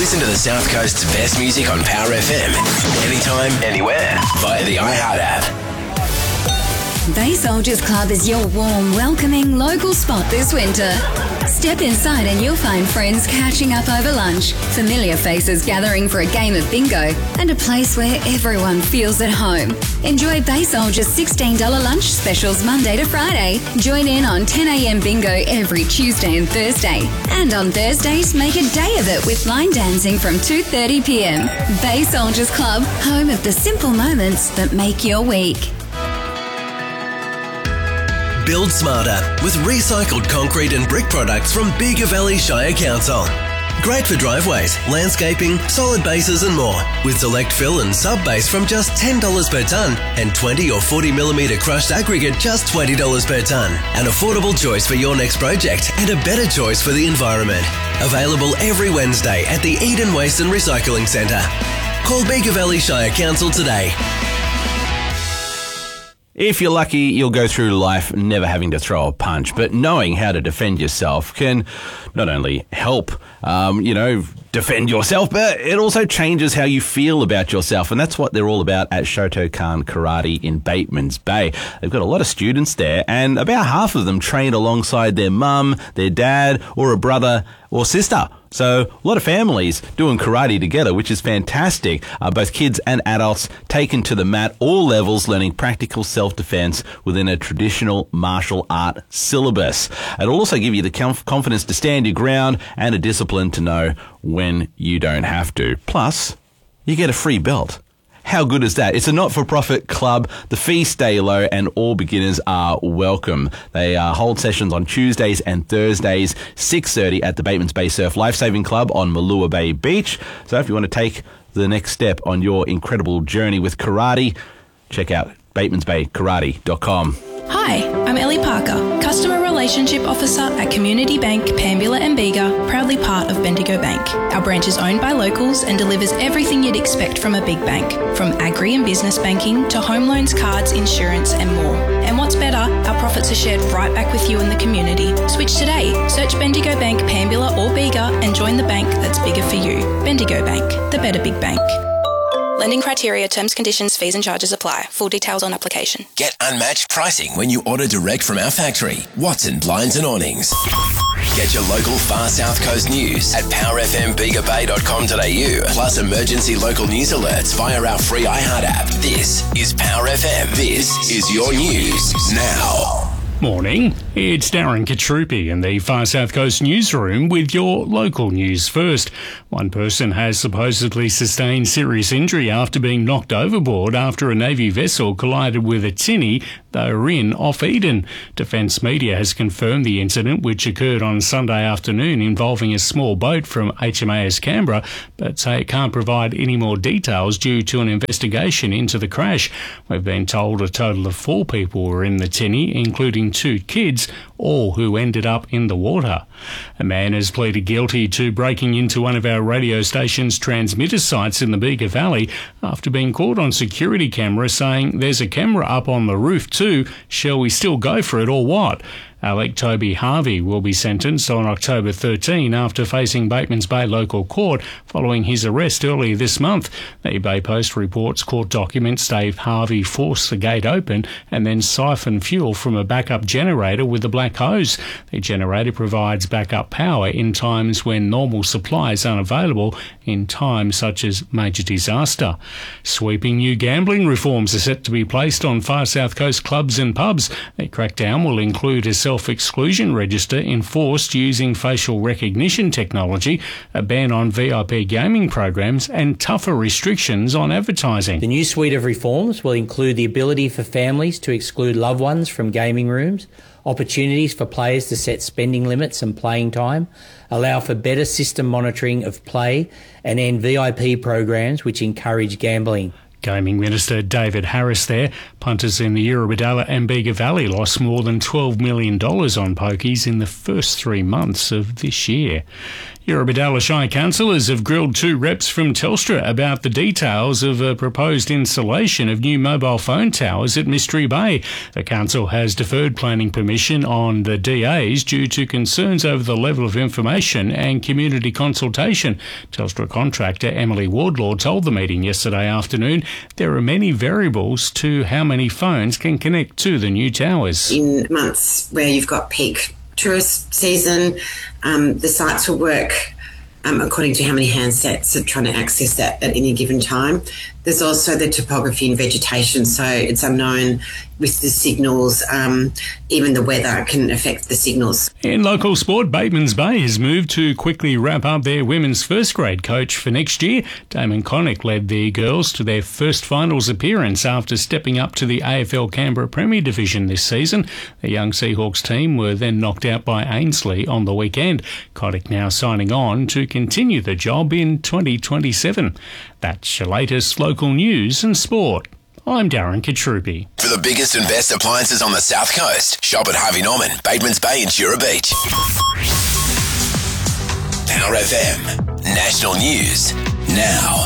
Listen to the South Coast's best music on Power FM. Anytime, anywhere. Via the iHeart app. Bay Soldiers Club is your warm, welcoming local spot this winter. Step inside and you'll find friends catching up over lunch, familiar faces gathering for a game of bingo, and a place where everyone feels at home. Enjoy Bay Soldiers' $16 lunch specials Monday to Friday. Join in on 10 a.m. bingo every Tuesday and Thursday. And on Thursdays, make a day of it with line dancing from 2:30 p.m. Bay Soldiers Club, home of the simple moments that make your week. Build smarter with recycled concrete and brick products from Bega Valley Shire Council. Great for driveways, landscaping, solid bases and more. With select fill and sub-base from just $10 per tonne and 20 or 40 millimetre crushed aggregate just $20 per tonne. An affordable choice for your next project and a better choice for the environment. Available every Wednesday at the Eden Waste and Recycling Centre. Call Bega Valley Shire Council today. If you're lucky, you'll go through life never having to throw a punch, but knowing how to defend yourself can not only help, defend yourself, but it also changes how you feel about yourself. And that's what they're all about at Shotokan Karate in Batemans Bay. They've got a lot of students there, and about half of them train alongside their mum, their dad, or a brother or sister. So a lot of families doing karate together, which is fantastic. Both kids and adults taken to the mat, all levels, learning practical self-defense within a traditional martial art syllabus. It'll also give you the confidence to stand your ground and a discipline to know when you don't have to. Plus, you get a free belt. How good is that? It's a not-for-profit club. The fees stay low and all beginners are welcome. They hold sessions on Tuesdays and Thursdays, 6:30 at the Batemans Bay Surf Lifesaving Club on Malua Bay Beach. So if you want to take the next step on your incredible journey with karate, check out batemansbaykarate.com. Hi, I'm Ellie Parker, Customer Relationship Officer at Community Bank, Pambula and Bega, proudly part of Bendigo Bank. Our branch is owned by locals and delivers everything you'd expect from a big bank, from agri and business banking to home loans, cards, insurance and more. And what's better, our profits are shared right back with you in the community. Switch today. Search Bendigo Bank, Pambula or Bega and join the bank that's bigger for you. Bendigo Bank, the better big bank. Lending criteria, terms, conditions, fees and charges apply. Full details on application. Get unmatched pricing when you order direct from our factory. Watson Blinds and Awnings. Get your local Far South Coast news at powerfmbegabay.com.au. Plus emergency local news alerts via our free iHeart app. This is Power FM. This is your news now. Morning, it's Darren Katrupi in the Far South Coast newsroom with your local news first. One person has supposedly sustained serious injury after being knocked overboard after a Navy vessel collided with a tinny they were in off Eden. Defence media has confirmed the incident, which occurred on Sunday afternoon involving a small boat from HMAS Canberra, but say it can't provide any more details due to an investigation into the crash. We've been told a total of 4 people were in the tinny, including 2 kids, all who ended up in the water. A man has pleaded guilty to breaking into one of our radio station's transmitter sites in the Bega Valley after being caught on security camera saying there's a camera up on the roof too, shall we still go for it or what? Alec Toby Harvey will be sentenced on October 13 after facing Batemans Bay Local Court following his arrest earlier this month. The Bay Post reports court documents Dave Harvey forced the gate open and then siphoned fuel from a backup generator with a black hose. The generator provides backup power in times when normal supply is unavailable in times such as major disaster. Sweeping new gambling reforms are set to be placed on Far South Coast clubs and pubs. The crackdown will include a self-exclusion register enforced using facial recognition technology, a ban on VIP gaming programs and tougher restrictions on advertising. The new suite of reforms will include the ability for families to exclude loved ones from gaming rooms, opportunities for players to set spending limits and playing time, allow for better system monitoring of play and end VIP programs which encourage gambling. Gaming Minister David Harris there. Punters in the Eurobodalla and Bega Valley lost more than $12 million on pokies in the first 3 months of this year. Eurobodalla Shire councillors have grilled 2 reps from Telstra about the details of a proposed installation of new mobile phone towers at Mystery Bay. The council has deferred planning permission on the DAs due to concerns over the level of information and community consultation. Telstra contractor Emily Wardlaw told the meeting yesterday afternoon there are many variables to how many phones can connect to the new towers. In months where you've got peak tourist season, the sites will work according to how many handsets are trying to access that at any given time. There's also the topography and vegetation, so it's unknown with the signals. Even the weather can affect the signals. In local sport, Batemans Bay has moved to quickly wrap up their women's first grade coach for next year. Damon Connick led the girls to their first finals appearance after stepping up to the AFL Canberra Premier Division this season. The young Seahawks team were then knocked out by Ainslie on the weekend. Connick now signing on to continue the job in 2027. That's your latest local news and sport. I'm Darren Katrupi. For the biggest and best appliances on the South Coast, shop at Harvey Norman, Batemans Bay and Jura Beach. Power FM, national news, now.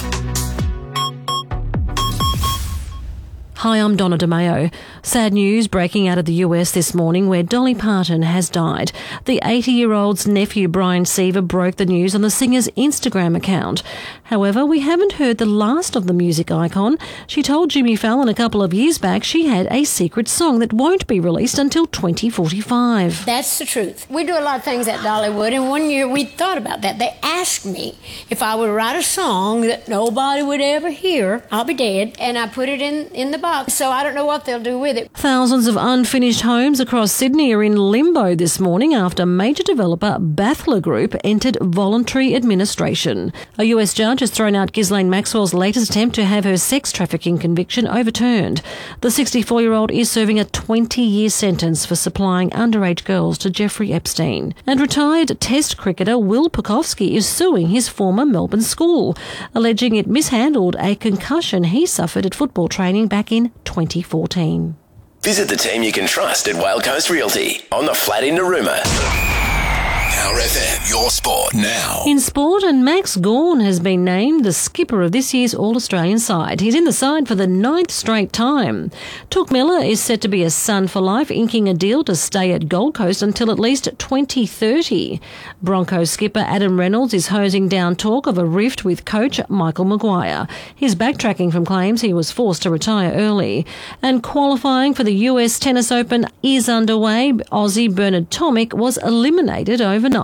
Hi, I'm Donna DeMayo. Sad news breaking out of the US this morning where Dolly Parton has died. The 80-year-old's nephew Brian Seaver broke the news on the singer's Instagram account. However, we haven't heard the last of the music icon. She told Jimmy Fallon a couple of years back she had a secret song that won't be released until 2045. That's the truth. We do a lot of things at Dollywood, and one year we thought about that. They asked me if I would write a song that nobody would ever hear. I'll be dead. And I put it in the box, so I don't know what they'll do with it. Thousands of unfinished homes across Sydney are in limbo this morning after major developer Bathler Group entered voluntary administration. A US judge has thrown out Ghislaine Maxwell's latest attempt to have her sex trafficking conviction overturned. The 64-year-old is serving a 20-year sentence for supplying underage girls to Jeffrey Epstein. And retired Test cricketer Will Pucovski is suing his former Melbourne school, alleging it mishandled a concussion he suffered at football training back in 2014. Visit the team you can trust at Whale Coast Realty on the flat in Narooma. Power FM, your sport now. In sport, and Max Gawn has been named the skipper of this year's All-Australian side. He's in the side for the 9th straight time. Touk Miller is set to be a Sun for life, inking a deal to stay at Gold Coast until at least 2030. Broncos skipper Adam Reynolds is hosing down talk of a rift with coach Michael Maguire. He's backtracking from claims he was forced to retire early. And qualifying for the US Tennis Open is underway. Aussie Bernard Tomic was eliminated overnight.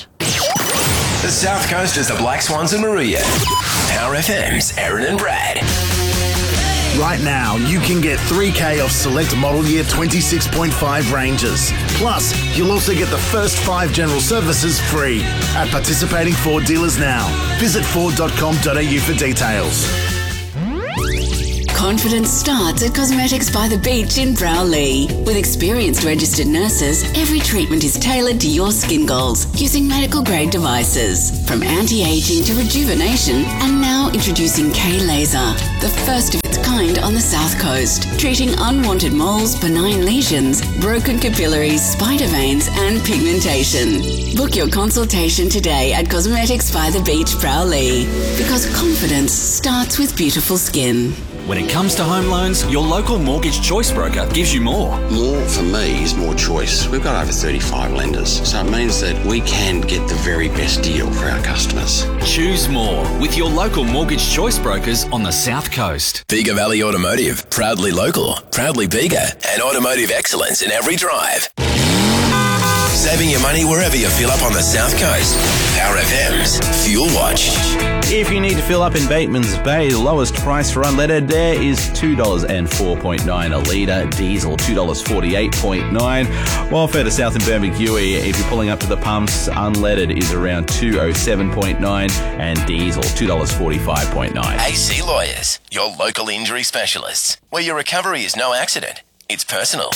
The South Coast is the Black Swans and Maria. Power FM's Aaron and Brad. Right now, you can get 3K off select model year 26.5 Rangers. Plus, you'll also get the first 5 general services free at participating Ford dealers now. Visit Ford.com.au for details. Confidence starts at Cosmetics by the Beach in Browley. With experienced registered nurses, every treatment is tailored to your skin goals using medical-grade devices. From anti-aging to rejuvenation, and now introducing K-Laser, the first of its kind on the South Coast, treating unwanted moles, benign lesions, broken capillaries, spider veins, and pigmentation. Book your consultation today at Cosmetics by the Beach Browley, because confidence starts with beautiful skin. When it comes to home loans, your local Mortgage Choice broker gives you more. More, for me, is more choice. We've got over 35 lenders, so it means that we can get the very best deal for our customers. Choose more with your local Mortgage Choice brokers on the South Coast. Bega Valley Automotive, proudly local, proudly Bega, and automotive excellence in every drive. Saving your money wherever you fill up on the South Coast. Power FM's Fuel Watch. If you need to fill up in Batemans Bay, the lowest price for unleaded there is $2.04.9 a litre, diesel $2.48.9, while further south in Bermagui, if you're pulling up to the pumps, unleaded is around $2.07.9 and diesel $2.45.9. AC Lawyers, your local injury specialists, where your recovery is no accident, it's personal.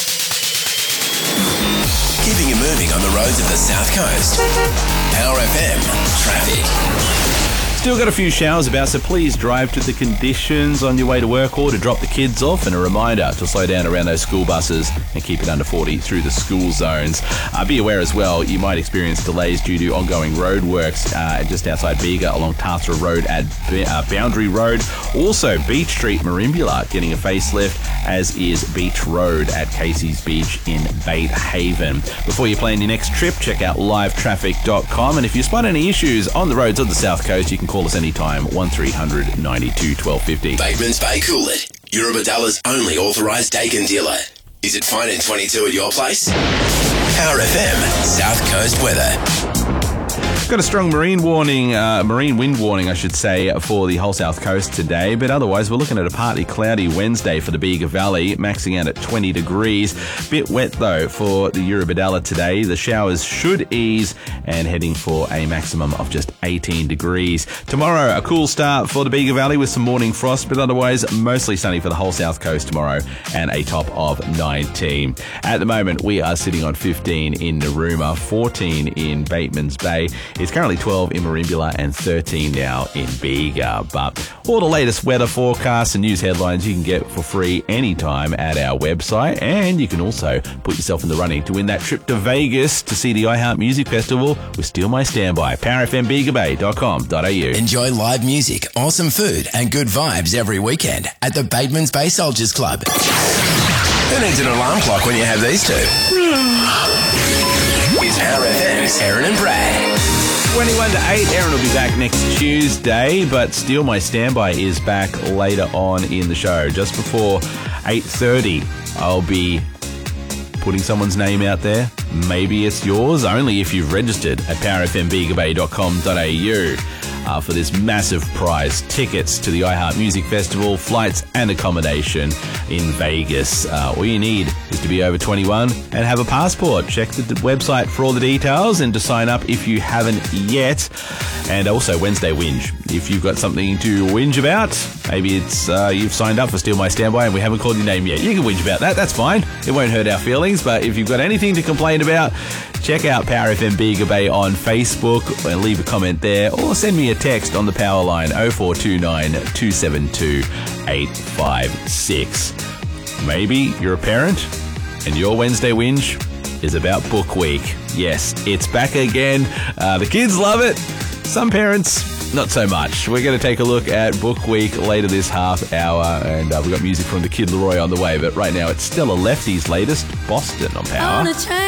Keeping you moving on the roads of the South Coast. Power FM traffic. Still got a few showers about, so please drive to the conditions on your way to work or to drop the kids off. And a reminder to slow down around those school buses and keep it under 40 through the school zones. Be aware as well, you might experience delays due to ongoing road works just outside Bega along Tathra Road at Boundary Road. Also, Beach Street, Merimbula, getting a facelift, as is Beach Road at Casey's Beach in Bait Haven. Before you plan your next trip, check out livetraffic.com. And if you spot any issues on the roads of the South Coast, you can call us anytime, 1300 92 1250. Bateman's Bay Coolid, Eurobadalla's only authorised Dakin dealer. Is it fine in 22 at your place? Power FM, South Coast weather. Got a strong marine wind warning, I should say, for the whole South Coast today. But otherwise, we're looking at a partly cloudy Wednesday for the Bega Valley, maxing out at 20 degrees. Bit wet, though, for the Eurobadalla today. The showers should ease and heading for a maximum of just 18 degrees. Tomorrow, a cool start for the Bega Valley with some morning frost, but otherwise mostly sunny for the whole South Coast tomorrow and a top of 19. At the moment, we are sitting on 15 in Narooma, 14 in Bateman's Bay. It's currently 12 in Merimbula and 13 now in Bega. But all the latest weather forecasts and news headlines you can get for free anytime at our website. And you can also put yourself in the running to win that trip to Vegas to see the iHeart Music Festival with Steal My Standby. PowerFMBegaBay.com.au. Enjoy live music, awesome food and good vibes every weekend at the Bateman's Bay Soldiers Club. Who needs an alarm clock when you have these two? With Power FM's Aaron and Brad. 21 to 8. Aaron will be back next Tuesday, but Steal My Standby is back later on in the show. Just before 8:30, I'll be putting someone's name out there. Maybe it's yours, only if you've registered at powerfmbegabay.com.au. For this massive prize, tickets to the iHeart Music Festival, flights and accommodation in Vegas. All you need is to be over 21 and have a passport. Check the website for all the details and to sign up if you haven't yet. And also Wednesday Whinge. If you've got something to whinge about, maybe it's you've signed up for Steal My Standby and we haven't called your name yet. You can whinge about that, that's fine. It won't hurt our feelings, but if you've got anything to complain about, check out Power FM Bega Bay on Facebook and leave a comment there, or send me a text on the power line 0429 272 856. Maybe you're a parent and your Wednesday whinge is about Book Week. Yes, it's back again. The kids love it. Some parents, not so much. We're going to take a look at Book Week later this half hour, and we've got music from the Kid Laroi on the way. But right now, it's Stella Lefty's latest, Boston on Power.